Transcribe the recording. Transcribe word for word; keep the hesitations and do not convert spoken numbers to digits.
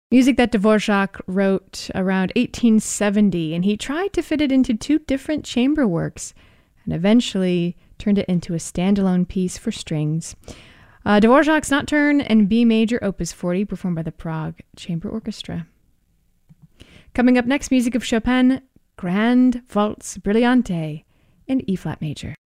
Music that Dvorak wrote around eighteen seventy, and he tried to fit it into two different chamber works, and eventually turned it into a standalone piece for strings. Uh, Dvorak's Nocturne in B major, opus forty, performed by the Prague Chamber Orchestra. Coming up next, music of Chopin, Grand Waltz Brillante in E-flat major.